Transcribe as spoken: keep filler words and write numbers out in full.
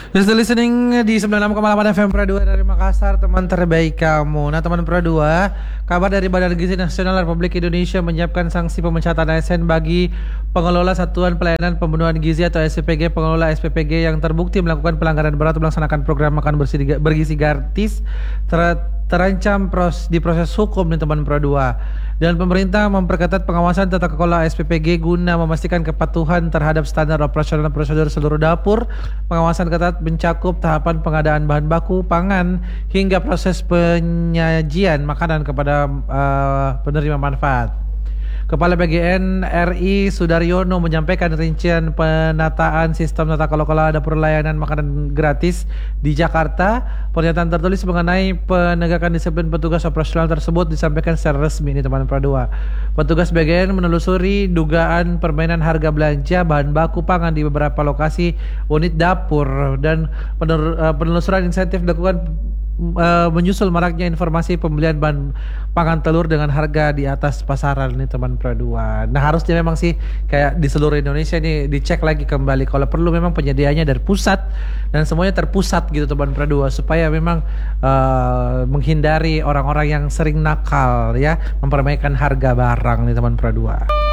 You're still listening di sembilan puluh enam koma delapan F M Pro dua dari Makassar, teman terbaik kamu. Nah teman Pro dua, kabar dari Badan Gizi Nasional Republik Indonesia menyiapkan sanksi pemecatan A S N bagi pengelola Satuan Pelayanan Pembunuhan Gizi atau S P P G, pengelola S P P G yang terbukti melakukan pelanggaran berat melaksanakan program makan bersih bergizi gratis ter, terancam pros, diproses hukum nih teman Pro dua. Dan pemerintah memperketat pengawasan tata kelola S P P G guna memastikan kepatuhan terhadap standar operasional prosedur seluruh dapur. Pengawasan ketat mencakup tahapan pengadaan bahan baku pangan hingga proses penyajian makanan kepada uh, penerima manfaat. Kepala B G N R I Sudaryono menyampaikan rincian penataan sistem tata kelola dapur layanan makanan gratis di Jakarta. Pernyataan tertulis mengenai penegakan disiplin petugas operasional tersebut disampaikan secara resmi ini teman Pro dua. Petugas B G N menelusuri dugaan permainan harga belanja bahan baku pangan di beberapa lokasi unit dapur dan penelusuran insentif dilakukan Uh, menyusul maraknya informasi pembelian bahan pangan telur dengan harga di atas pasaran nih teman Pro dua. Nah harusnya memang sih kayak di seluruh Indonesia nih dicek lagi kembali kalau perlu memang penyediaannya dari pusat dan semuanya terpusat gitu teman Pro dua supaya memang uh, menghindari orang-orang yang sering nakal ya mempermainkan harga barang nih teman Pro dua.